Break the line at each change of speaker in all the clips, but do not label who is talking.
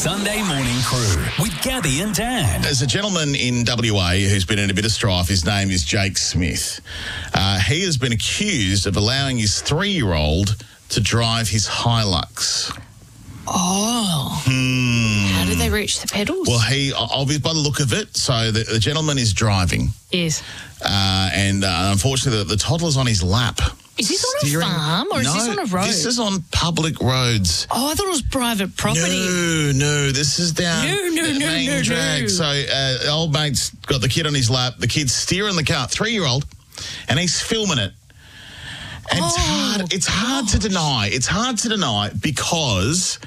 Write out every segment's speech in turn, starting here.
Sunday Morning Crew with Gabby and Dan.
There's a gentleman in WA who's been in a bit of strife. His name is Jake Smith. He has been accused of allowing his 3-year-old to drive his Hilux.
Oh. How did they reach the pedals?
Well, obviously, by the look of it, so the gentleman is driving.
Yes.
And unfortunately, the toddler's on his lap.
Is this on a farm or is this on a road?
This is on public roads.
Oh, I thought it was private property.
No, this is down the main drag. So the old mate's got the kid on his lap. The kid's steering the car, 3-year-old, and he's filming it. And it's hard to deny. It's hard to deny because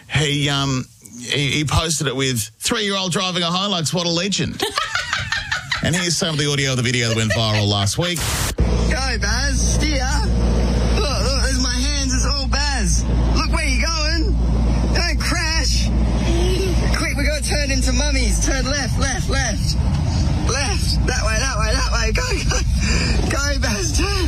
he posted it with 3-year-old driving a Hilux. What a legend. And here's some of the audio of the video that went viral last week.
Go, Baz. Steer. Look, there's my hands. It's all Baz. Look where you're going. Don't crash. Quick, we got to turn into mummies. Turn left. Left. That way. Go, Baz. Turn.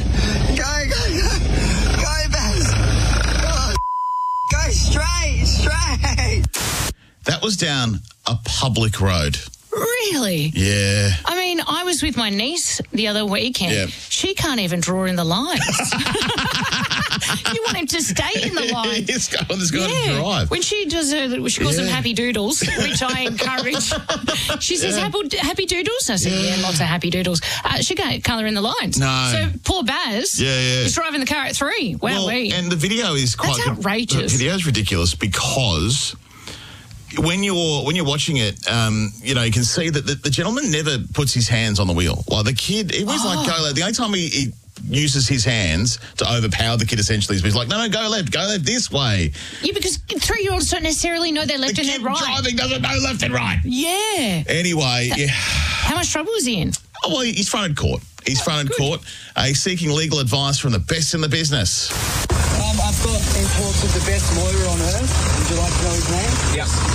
Go, Baz. Oh, go straight.
That was down a public road.
Really?
Yeah.
I mean, I was with my niece the other weekend.
Yeah.
She can't even draw in the lines. You want him to stay in the lines.
He's got to drive.
When she does she calls them happy doodles, which I encourage. She says, happy doodles? I said, lots of happy doodles. She can't colour in the lines.
No.
So poor Baz is driving the car at 3. Wow.
And the video is quite...
That's outrageous.
The video is ridiculous because... When you're watching it, you can see that the gentleman never puts his hands on the wheel. Like the kid, he was like, go left. The only time he uses his hands to overpower the kid essentially is he's like, no, go left this way.
Yeah, because 3-year-olds don't necessarily know their left and their right.
The kid driving doesn't know left and right.
Yeah.
Anyway.
How much trouble is he in?
Oh, well, he's fronted court. He's seeking legal advice from the best in the business.
I've got in talks with the best lawyer on earth. Would you like to know his name?
Yeah.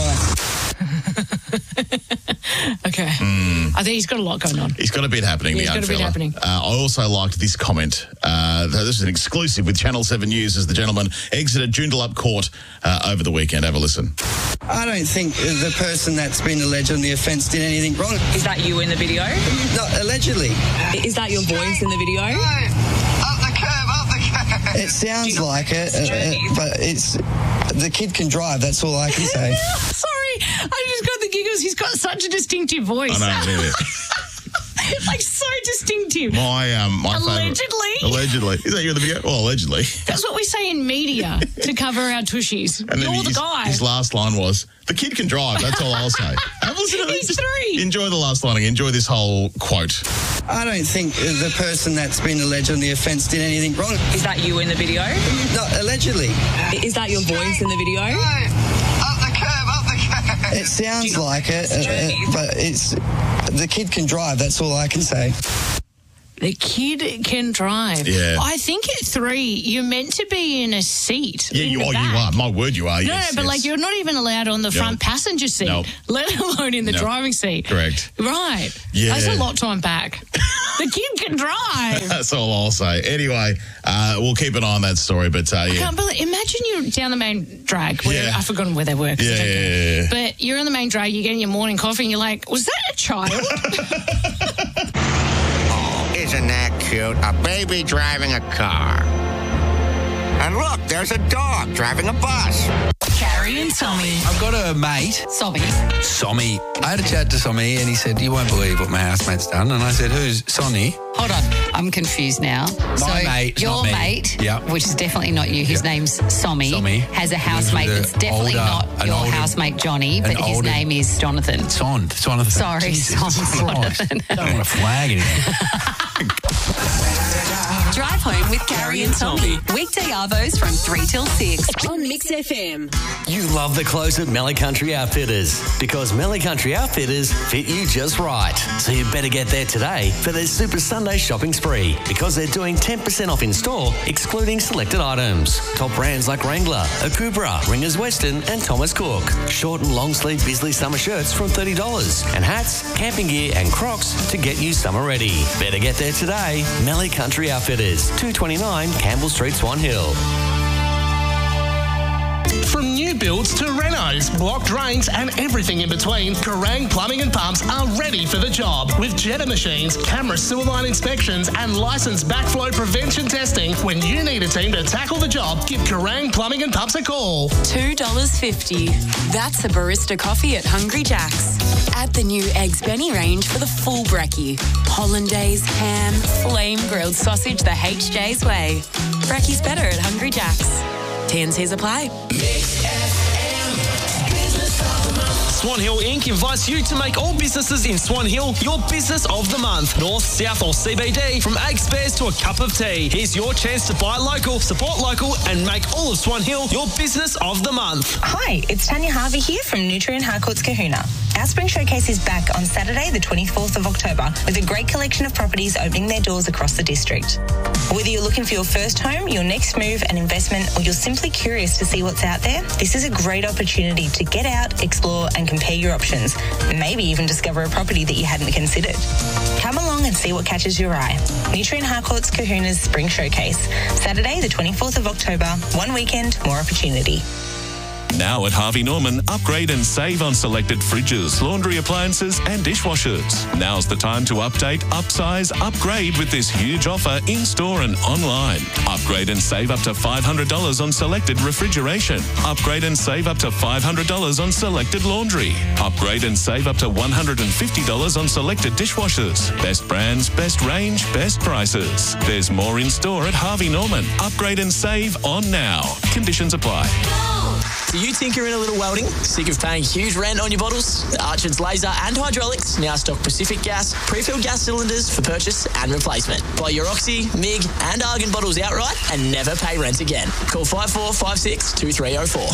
Jesus Christ.
Okay. I think he's got a lot going on.
He's got a bit happening, the young fella.
He's got a bit happening.
I also liked this comment. This is an exclusive with Channel 7 News as the gentleman exited Joondalup Court over the weekend. Have a listen.
I don't think the person that's been alleged on the offence did anything wrong.
Is that you in the video?
No, allegedly.
Is that your voice in the video?
Up the curb. It sounds like it, but the kid can drive. That's all I can say.
Sorry, I just got the giggles. He's got such a distinctive voice.
I know, yeah.
Like so distinctive.
My
Allegedly.
Is that you in the video? Well, allegedly.
That's what we say in media to cover our tushies.
And
You're the guy.
His last line was, the kid can drive. That's all I'll say. Have a listen to this.
He's 3.
Enjoy the last line. Enjoy this whole quote.
I don't think the person that's been alleged on the offence did anything wrong.
Is that you in the video?
No, allegedly.
Is that your voice in the video?
Up the curb. It sounds like it, but the kid can drive. That's all I can say.
The kid can drive.
Yeah.
I think at 3, you're meant to be in a seat.
Yeah, you are. My word, you are.
No, but like you're not even allowed on the front passenger seat, let alone in the driving seat.
Correct.
Right.
Yeah.
That's a lot to unpack. The kid can drive.
That's all I'll say. Anyway, we'll keep an eye on that story, but
I can't believe, imagine you're down the main drag. I've forgotten where they work.
Yeah.
But you're on the main drag, you're getting your morning coffee, and you're like, was that a child?
Isn't that cute? A baby driving a car. And look, there's a dog driving a bus.
Carrie and Tommy.
I've got a mate.
Sobby.
I had a chat to Sommy and he said, you won't believe what my housemate's done. And I said, who's Sonny?
Hold on, I'm confused now.
My mate,
your
not me.
mate,
Yep.
which is definitely not you, his name's Sommy, has a housemate that's definitely not your housemate Johnny, but his name is Jonathan.
Jonathan.
Sorry,
Jesus
Jonathan.
I don't want to flag anything.
Drive home with Carrie and Tommy. Weekday arvos from 3 till 6 on Mix FM.
You love the clothes at Melly Country Outfitters because Melly Country Outfitters fit you just right. So you better get there today for their Super Sunday shopping spree because they're doing 10% off in store, excluding selected items. Top brands like Wrangler, Akubra, Ringers Western and Thomas Cook. Short and long sleeve Bisley summer shirts from $30 and hats, camping gear and Crocs to get you summer ready. Better get there today. Melly Country Outfitters, 229 Campbell Street, Swan Hill.
From new builds to renos, block drains and everything in between, Kerrang Plumbing and Pumps are ready for the job. With jetter machines, camera sewer line inspections and licensed backflow prevention testing, when you need a team to tackle the job, give Kerrang Plumbing and Pumps a call.
$2.50. That's a barista coffee at Hungry Jack's. Add the new Eggs Benny range for the full brekkie. Hollandaise, ham, flame grilled sausage the HJ's way. Brekkie's better at Hungry Jack's. T&Cs apply.
Swan Hill Inc. invites you to make all businesses in Swan Hill your business of the month. North, South or CBD, from egg spares to a cup of tea. Here's your chance to buy local, support local and make all of Swan Hill your business of the month.
Hi, it's Tanya Harvey here from Nutrien Harcourts Kahuna. Our Spring Showcase is back on Saturday, the 24th of October, with a great collection of properties opening their doors across the district. Whether you're looking for your first home, your next move, an investment, or you're simply curious to see what's out there, this is a great opportunity to get out, explore, and compare your options. Maybe even discover a property that you hadn't considered. Come along and see what catches your eye. Nutrien Harcourts Kahuna's Spring Showcase, Saturday, the 24th of October. One weekend, more opportunity.
Now at Harvey Norman, upgrade and save on selected fridges, laundry appliances and dishwashers. Now's the time to update, upsize, upgrade with this huge offer in-store and online. Upgrade and save up to $500 on selected refrigeration. Upgrade and save up to $500 on selected laundry. Upgrade and save up to $150 on selected dishwashers. Best brands, best range, best prices. There's more in-store at Harvey Norman. Upgrade and save on now. Conditions apply.
Do you tinkering a little welding? Sick of paying huge rent on your bottles? Archer's Laser and Hydraulics now stock Pacific Gas pre-filled gas cylinders for purchase and replacement. Buy your Oxy, MIG and Argon bottles outright and never pay rent again. Call 5456 2304.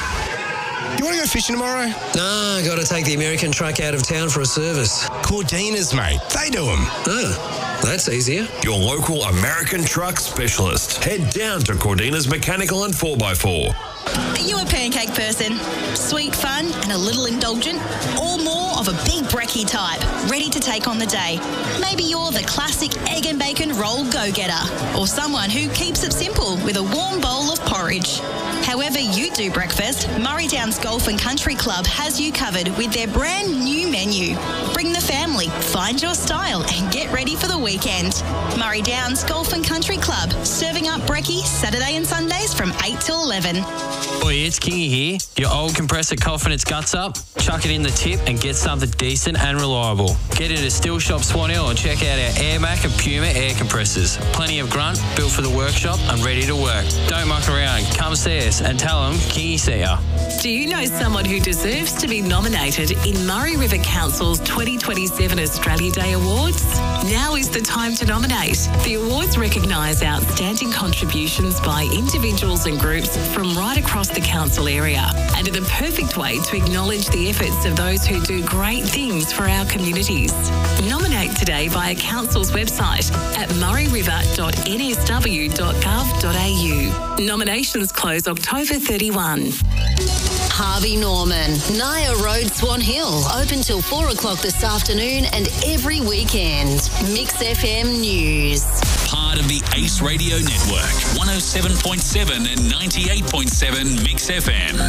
You want to go fishing tomorrow?
No, got to take the American truck out of town for a service.
Cordina's, mate. They do them.
Oh, that's easier.
Your local American truck specialist. Head down to Cordina's Mechanical and 4x4.
Are you a pancake person? Sweet, fun and a little indulgent? Or more of a big brekkie type, ready to take on the day? Maybe you're the classic egg and bacon roll go-getter, or someone who keeps it simple with a warm bowl of porridge. However you do breakfast, Murray Downs Golf and Country Club has you covered with their brand new menu. Bring the family, find your style and get ready for the weekend. Murray Downs Golf and Country Club, serving up brekkie Saturday and Sundays from 8 till 11.
Oi, it's Kingy here. Your old compressor coughing its guts up? Chuck it in the tip and get something decent and reliable. Get into Steel Shop Swan Hill and check out our Airmac and Puma air compressors. Plenty of grunt, built for the workshop and ready to work. Don't muck around. Come see us and tell them Kingy see ya.
Do you know someone who deserves to be nominated in Murray River Council's 2027 Australia Day Awards? Now is the time to nominate. The awards recognise outstanding contributions by individuals and groups from right across the council area and are the perfect way to acknowledge the efforts of those who do great things for our communities. Nominate today via Council's website at murrayriver.nsw.gov.au. Nominations close October 31.
Harvey Norman, Naya Road, Swan Hill. Open till 4 o'clock this afternoon and every weekend. Mix FM News.
Part of the Ace Radio Network. 107.7 and 98.7 Mix FM.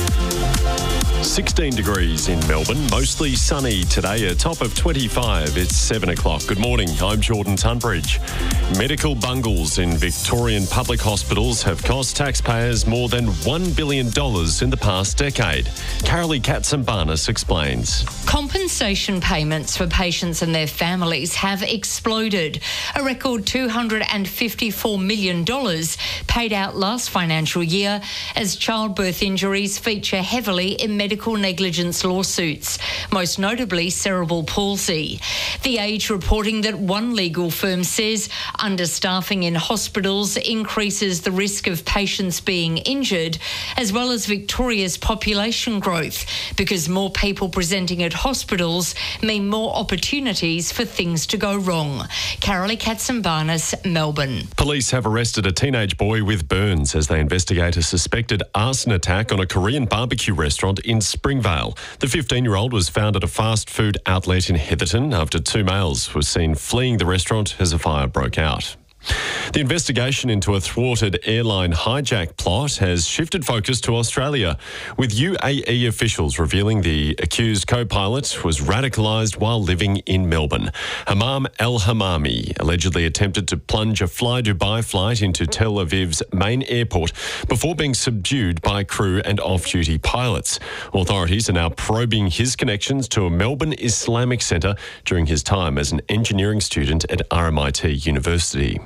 16 degrees in Melbourne, mostly sunny today, a top of 25. It's 7 o'clock. Good morning, I'm Jordan Tunbridge. Medical bungles in Victorian public hospitals have cost taxpayers more than $1 billion in the past decade. Carolee Katsambarnis explains.
Compensation payments for patients and their families have exploded. A record $254 million paid out last financial year as childbirth injuries feature heavily in medical negligence lawsuits, most notably cerebral palsy. The Age reporting that one legal firm says understaffing in hospitals increases the risk of patients being injured, as well as Victoria's population growth, because more people presenting at hospitals mean more opportunities for things to go wrong. Carolee Katsambarnis, Melbourne.
Police have arrested a teenage boy with burns as they investigate a suspected arson attack on a Korean barbecue restaurant in Springvale. The 15-year-old was found at a fast food outlet in Heatherton after two males were seen fleeing the restaurant as a fire broke out. The investigation into a thwarted airline hijack plot has shifted focus to Australia, with UAE officials revealing the accused co-pilot was radicalised while living in Melbourne. Hammam El-Hammami allegedly attempted to plunge a Fly Dubai flight into Tel Aviv's main airport before being subdued by crew and off-duty pilots. Authorities are now probing his connections to a Melbourne Islamic centre during his time as an engineering student at RMIT University.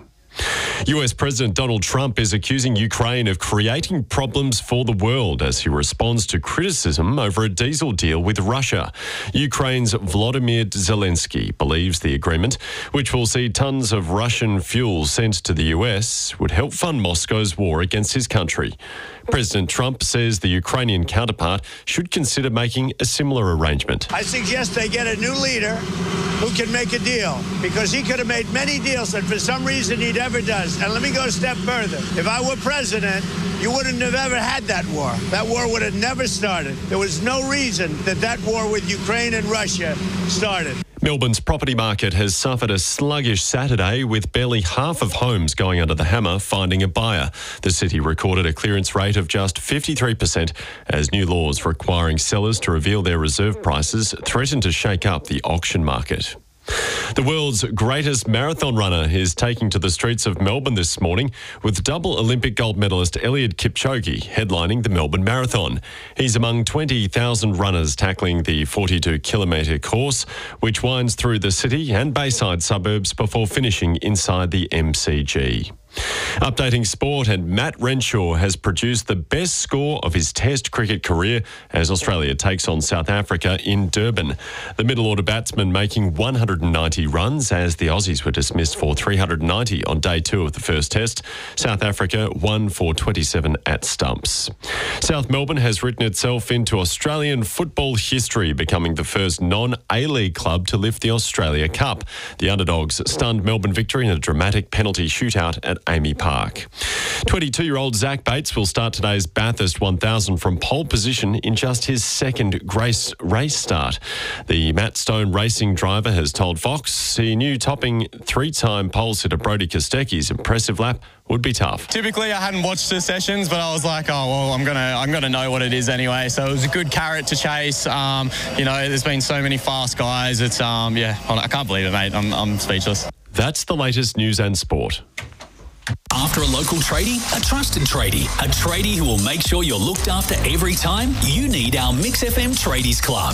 US President Donald Trump is accusing Ukraine of creating problems for the world as he responds to criticism over a diesel deal with Russia. Ukraine's Volodymyr Zelensky believes the agreement, which will see tons of Russian fuel sent to the US, would help fund Moscow's war against his country. President Trump says the Ukrainian counterpart should consider making a similar arrangement.
I suggest they get a new leader who can make a deal, because he could have made many deals that for some reason he never does. And let me go a step further. If I were president, you wouldn't have ever had that war. That war would have never started. There was no reason that war with Ukraine and Russia started.
Melbourne's property market has suffered a sluggish Saturday, with barely half of homes going under the hammer finding a buyer. The city recorded a clearance rate of just 53% as new laws requiring sellers to reveal their reserve prices threaten to shake up the auction market. The world's greatest marathon runner is taking to the streets of Melbourne this morning, with double Olympic gold medalist Eliud Kipchoge headlining the Melbourne Marathon. He's among 20,000 runners tackling the 42-kilometre course, which winds through the city and Bayside suburbs before finishing inside the MCG. Updating sport, and Matt Renshaw has produced the best score of his Test cricket career as Australia takes on South Africa in Durban. The middle-order batsman making 190 runs as the Aussies were dismissed for 390 on day 2 of the first Test. South Africa won for 27 at stumps. South Melbourne has written itself into Australian football history, becoming the first non-A-League club to lift the Australia Cup. The Underdogs stunned Melbourne victory in a dramatic penalty shootout at Amy Park. 22-year-old Zach Bates will start today's Bathurst 1000 from pole position in just his second race start. The Matt Stone racing driver has told Fox he knew topping 3-time pole sitter Brodie Kostecki's impressive lap would be tough.
Typically, I hadn't watched the sessions, but I was like, oh, well, I'm gonna know what it is anyway. So it was a good carrot to chase. There's been so many fast guys. It's, I can't believe it, mate. I'm speechless.
That's the latest news and sport.
After a local tradie, a trusted tradie, a tradie who will make sure you're looked after every time, you need our Mix FM Tradies Club.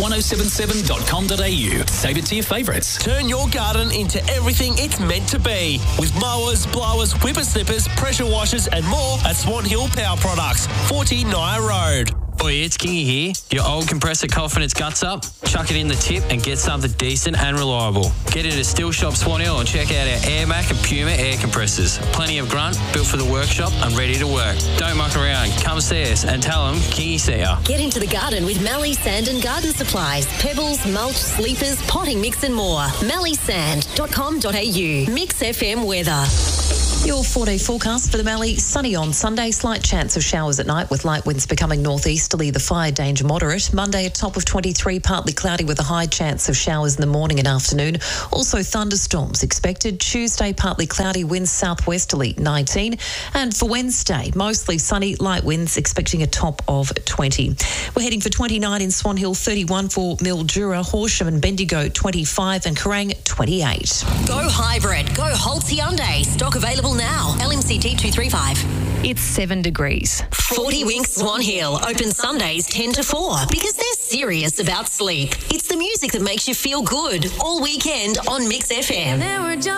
Mix1077.com.au. Save it to your favourites.
Turn your garden into everything it's meant to be, with mowers, blowers, whipper-snippers, pressure washers and more at Swan Hill Power Products, 40 Naya Road.
Oi, it's Kingy here. Your old compressor coughing its guts up? Chuck it in the tip and get something decent and reliable. Get into Steel Shop Swan Hill and check out our AirMac and Puma air compressors. Plenty of grunt, built for the workshop and ready to work. Don't muck around. Come see us and tell them Kingy see ya.
Get into the garden with Mallee Sand and Garden Supplies. Pebbles, mulch, sleepers, potting mix and more. malleesand.com.au. Mix FM weather.
Your 4-day forecast for the Mallee: sunny on Sunday, slight chance of showers at night with light winds becoming northeasterly, the fire danger moderate. Monday, a top of 23, partly cloudy with a high chance of showers in the morning and afternoon. Also thunderstorms expected. Tuesday, partly cloudy, winds southwesterly, 19. And for Wednesday, mostly sunny, light winds, expecting a top of 20. We're heading for 29 in Swan Hill, 31 for Mildura, Horsham and Bendigo, 25 and Kerrang, 28.
Go hybrid. Go Holtz Hyundai. Stock available now. LMCT 235.
It's 7 degrees.
40 Winks Swan Hill. Open Sundays 10 to 4 because they're serious about sleep. It's the music that makes you feel good all weekend on Mix FM.